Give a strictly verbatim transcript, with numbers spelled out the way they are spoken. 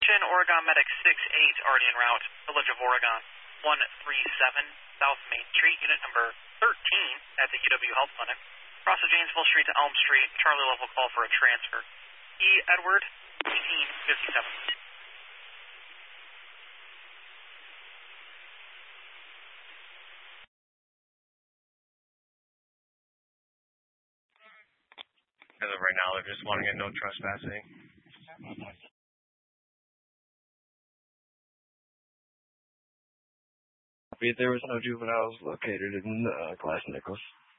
Attention, Oregon Medic six eight, already en route. Village of Oregon, one three seven, South Main Street, unit number thirteen at the U W Health Clinic. Cross of Janesville Street to Elm Street, Charlie level call for a transfer. E. Edward, fifteen fifty-seven. As of right now, they're just wanting a no trespassing. There was no juveniles located in uh, Glass Nichols.